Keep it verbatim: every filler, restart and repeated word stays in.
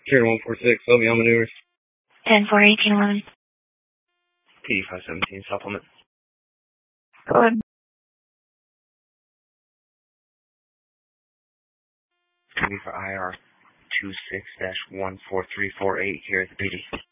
Carrier one four six, L B on maneuvers. ten four eighteen eleven. P D five seventeen, supplement. Go ahead. P D for I R two six one four three four eight here at the P D.